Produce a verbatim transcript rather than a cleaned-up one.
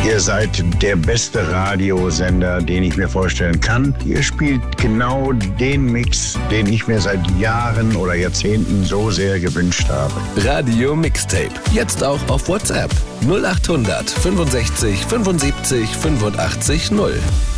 Ihr seid der beste Radiosender, den ich mir vorstellen kann. Ihr spielt genau den Mix, den ich mir seit Jahren oder Jahrzehnten so sehr gewünscht habe. Radio Mixtape. Jetzt auch auf WhatsApp. null acht hundert fünfundsechzig fünfundsiebzig fünfundachtzig null.